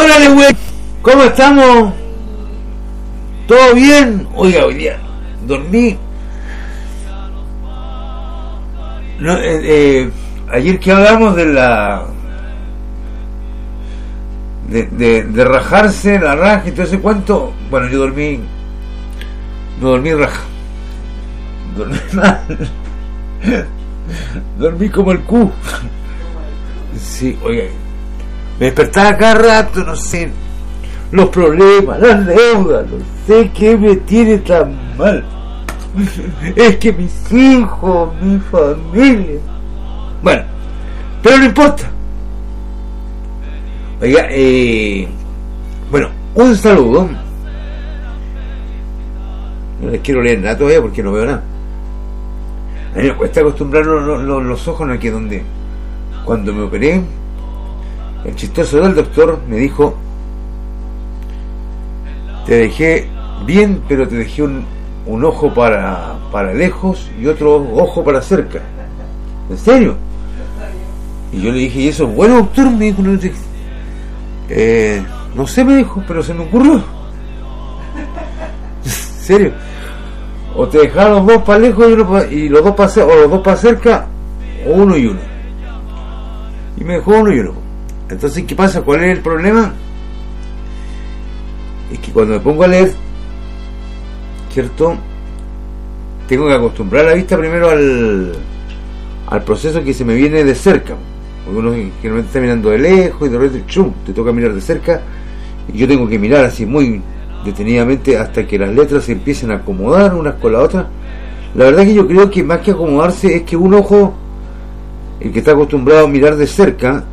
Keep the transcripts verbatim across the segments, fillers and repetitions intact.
Órale, güey. ¿Cómo estamos? ¿Todo bien? Oiga, hoy día dormí. No, eh, eh, ayer que hablamos de la de, de, de rajarse la raja y todo ese cuento, bueno, yo dormí, no dormí raja, dormí mal, dormí como el cu. Sí, oiga, me despertaba cada rato, no sé, los problemas, las deudas, no sé qué me tiene tan mal. Es que mis hijos, mi familia. Bueno, pero no importa. Oiga, eh, bueno, un saludo. No les quiero leer nada todavía porque no veo nada. A mí me cuesta acostumbrar los, los, los ojos, no, que donde cuando me operé, el chistoso del doctor me dijo: te dejé bien, pero te dejé un, un ojo para, para lejos y otro ojo para cerca. ¿En serio? Y yo le dije: ¿y eso es bueno, doctor? Me dijo: no, eh, no sé, me dijo, pero se me ocurrió. ¿En serio? O te dejaron los dos para lejos y, uno pa, y los dos para, o los dos para cerca, o uno y uno. Y me dejó uno y uno. Entonces, ¿qué pasa? ¿Cuál es el problema? Es que cuando me pongo a leer, ¿cierto?, tengo que acostumbrar la vista primero al al proceso que se me viene de cerca, porque uno generalmente está mirando de lejos y de repente chum, te toca mirar de cerca, y yo tengo que mirar así muy detenidamente hasta que las letras se empiecen a acomodar unas con la otra. La verdad que yo creo que más que acomodarse es que un ojo, el que está acostumbrado a mirar de cerca,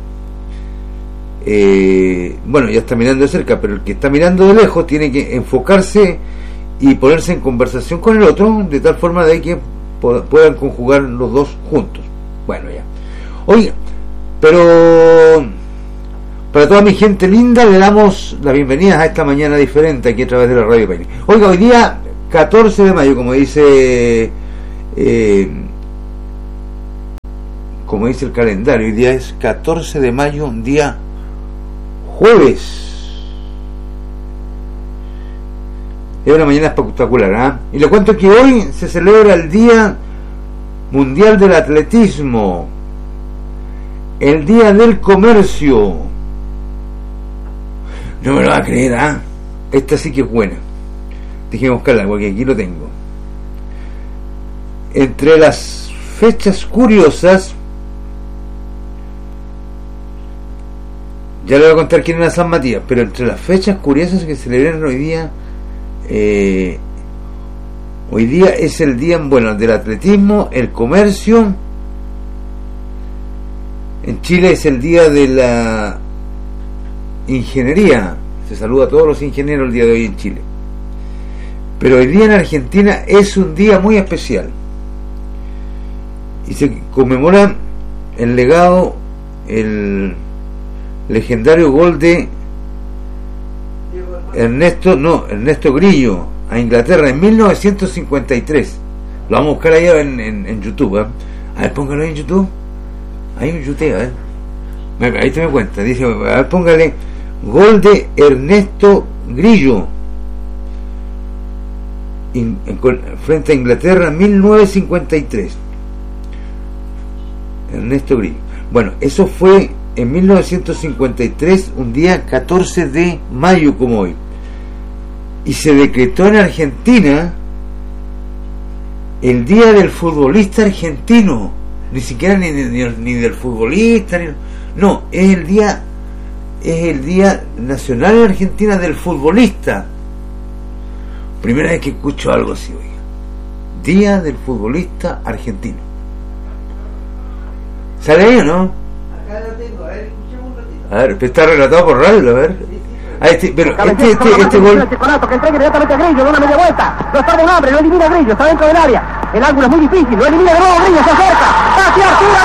eh, bueno, ya está mirando de cerca, pero el que está mirando de lejos tiene que enfocarse y ponerse en conversación con el otro, de tal forma de que puedan conjugar los dos juntos. Bueno, ya. Oiga, pero para toda mi gente linda le damos la bienvenida a esta mañana diferente aquí a través de la Radio Paine. Oiga, hoy día catorce de mayo, como dice eh, como dice el calendario, hoy día es catorce de mayo, un día jueves. Es una mañana espectacular, ¿eh? Y le cuento que hoy se celebra el Día Mundial del Atletismo, el Día del Comercio. No me lo va a creer, ¿ah? ¿eh? Esta sí que es buena. Déjeme buscarla porque aquí lo tengo. Entre las fechas curiosas, ya le voy a contar quién era San Matías, pero entre las fechas curiosas que celebran hoy día, Eh, hoy día es el día, bueno, del atletismo, el comercio. En Chile es el día de la ingeniería. Se saluda a todos los ingenieros el día de hoy en Chile. Pero hoy día en Argentina es un día muy especial y se conmemora el legado, el legendario gol de Ernesto, no, Ernesto Grillo a Inglaterra en mil novecientos cincuenta y tres. Lo vamos a buscar allá en, en, en YouTube, ¿eh? A ver, póngalo ahí en YouTube. Ahí en YouTube, ¿eh? Ahí te me cuenta. Dice, a ver, póngale gol de Ernesto Grillo in, en, frente a Inglaterra en mil novecientos cincuenta y tres. Ernesto Grillo. Bueno, eso fue en mil novecientos cincuenta y tres, un día catorce de mayo como hoy, y se decretó en Argentina el día del futbolista argentino. Ni siquiera ni, ni, ni del futbolista, ni, no, es el día es el día nacional en Argentina del futbolista. Primera vez que escucho algo así, oiga. Día del futbolista argentino. ¿Sale ahí o no? Acá lo tengo, a ver, escuchemos un ratito. A ver, está relatado por radio, a ver. Ah, este, pero este, este, este gol. Que entrega inmediatamente a Grillo, de una media vuelta. Lo está de un hambre, lo elimina Grillo, está dentro del área. El ángulo es muy difícil, lo elimina de nuevo Grillo, se acerca. Hacia Arturo,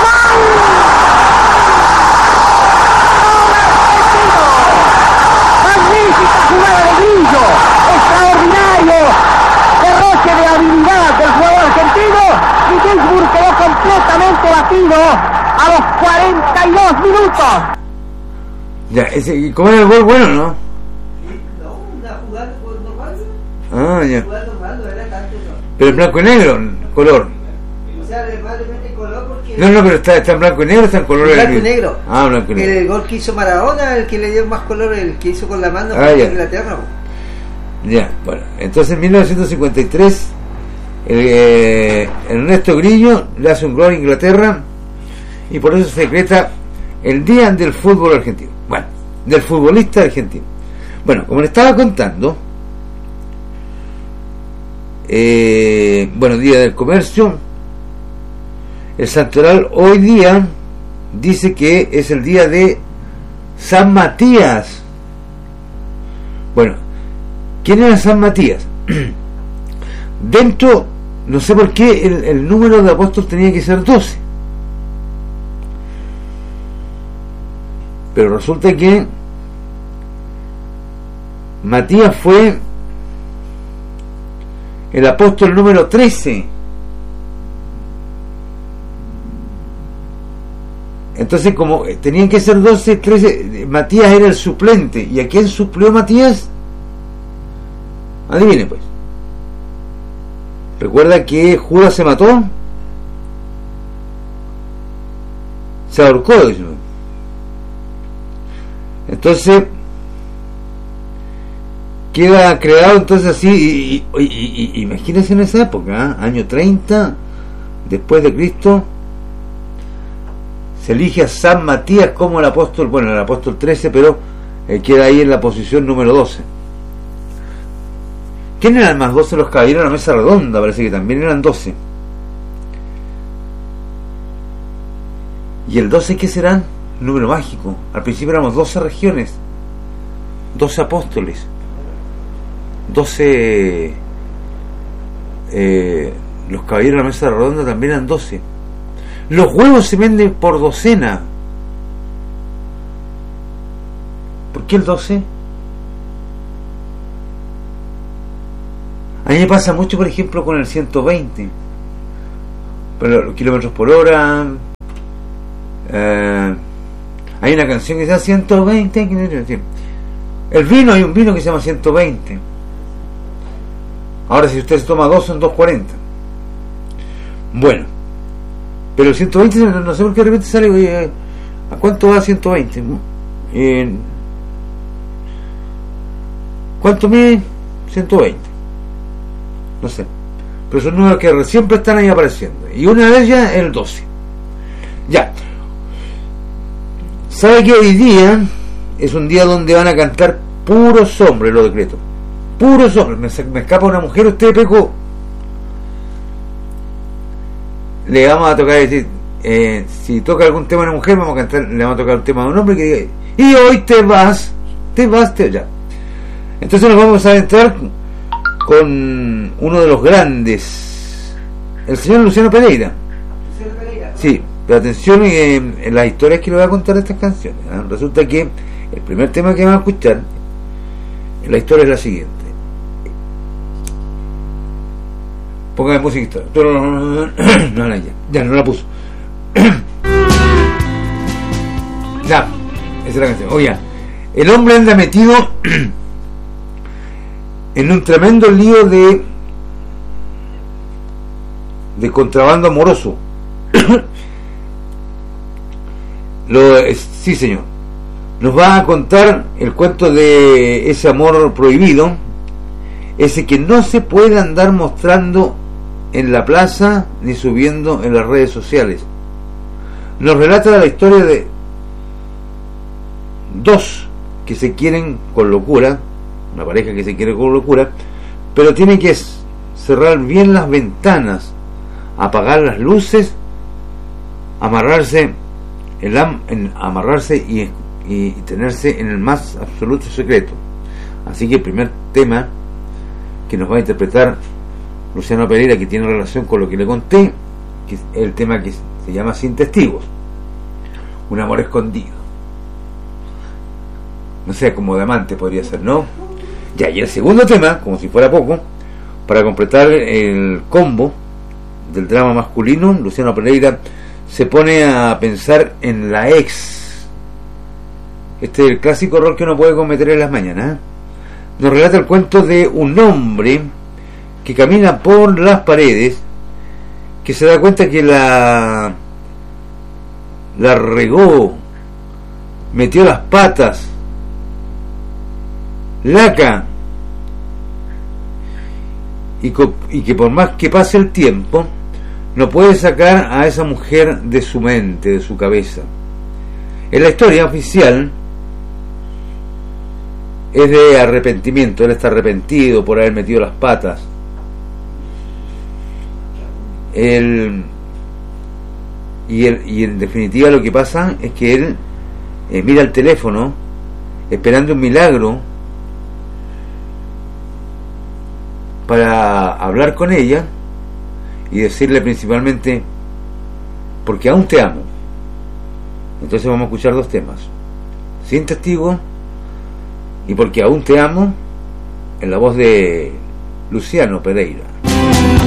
magnífica jugada de Grillo. Extraordinario derroche de habilidad del jugador argentino. Y Ginsburg quedó completamente batido a los cuarenta y dos minutos. Ya, ese, ¿cómo era el gol? Bueno, ¿no? Sí, no, una jugada por normal. Ah, ya. Jugada normal, no era tanto, no. Pero en blanco y negro, color. O sea, además le mete color porque... No, no, pero está, está en blanco y negro o está en color. Blanco y el- negro. Ah, blanco y negro. El gol que hizo Maradona, el que le dio más color, el que hizo con la mano, Ah, fue ya. Inglaterra. Ya, bueno, entonces en mil novecientos cincuenta y tres el, eh, Ernesto Grillo le hace un gol a Inglaterra y por eso se decreta el Día del Fútbol Argentino. Bueno, del futbolista argentino. Bueno, como le estaba contando, eh, bueno, Día del Comercio, el santoral hoy día dice que es el día de San Matías. Bueno, ¿quién era San Matías? Dentro, no sé por qué el, el número de apóstoles tenía que ser doce, pero resulta que Matías fue el apóstol número trece. Entonces, como tenían que ser doce, trece, Matías era el suplente. ¿Y a quién suplió Matías? Adivine pues. ¿Recuerda que Judas se mató? Se ahorcó, dice. Entonces queda creado entonces así y, y, y, y imagínense en esa época, ¿eh? Año treinta después de Cristo, se elige a San Matías como el apóstol, bueno, el apóstol trece, pero eh, queda ahí en la posición número doce. ¿Quién eran más doce? Los caballeros de la mesa redonda, parece que también eran doce. ¿Y el doce qué serán? Número mágico. Al principio éramos doce regiones, doce apóstoles, doce. Eh, los caballeros de la mesa redonda también eran doce. Los huevos se venden por docena. ¿Por qué el doce? A mí me pasa mucho, por ejemplo, con el ciento veinte. Pero los kilómetros por hora. Eh, hay una canción que se llama ciento veinte. El vino, hay un vino que se llama ciento veinte. Ahora, si usted se toma dos, son doscientos cuarenta. Bueno, pero el ciento veinte, no sé por qué de repente sale. Oye, ¿a cuánto va ciento veinte? Eh, ¿Cuánto mide ciento veinte? No sé, pero son números que siempre están ahí apareciendo. Y una de ellas es el doce. Ya. ¿Sabe que hoy día es un día donde van a cantar puros hombres los decretos? Puros hombres. Me, me escapa una mujer, usted, Peco. Le vamos a tocar, decir, eh, si toca algún tema de una mujer, vamos a cantar, le vamos a tocar un tema de un hombre que diga, y hoy te vas, te vas, te ya. Entonces nos vamos a adentrar con uno de los grandes, el señor Luciano Pereira. Luciano Pereira. Sí, pero atención en, en las historias que le voy a contar de estas canciones, ¿eh? Resulta que el primer tema que van a escuchar, la historia es la siguiente. Póngame música historia. No, no, ya, ya no la puso. Ya, esa es la canción. Oye, el hombre anda metido en un tremendo lío de de contrabando amoroso. Lo, sí, señor. Nos va a contar el cuento de ese amor prohibido, ese que no se puede andar mostrando en la plaza ni subiendo en las redes sociales. Nos relata la historia de dos que se quieren con locura, una pareja que se quiere con locura, pero tienen que cerrar bien las ventanas, apagar las luces, amarrarse, el am, en, amarrarse y, y tenerse en el más absoluto secreto. Así que el primer tema que nos va a interpretar Luciano Pereira, que tiene relación con lo que le conté, que es el tema que se llama Sin Testigos, un amor escondido. No sé, como de amante podría ser, ¿no? Ya, y el segundo tema, como si fuera poco, para completar el combo del drama masculino, Luciano Pereira se pone a pensar en la ex Este es el clásico error que uno puede cometer en las mañanas. Nos relata el cuento de un hombre que camina por las paredes, que se da cuenta que la la regó, metió las patas, laca, y, y que por más que pase el tiempo no puede sacar a esa mujer de su mente, de su cabeza. En la historia oficial es de arrepentimiento, él está arrepentido por haber metido las patas. Él, y, él, y en definitiva lo que pasa es que él eh, mira el teléfono esperando un milagro para hablar con ella y decirle principalmente: porque aún te amo. Entonces vamos a escuchar dos temas: Sin Testigo y Porque aún te amo, en la voz de Luciano Pereira.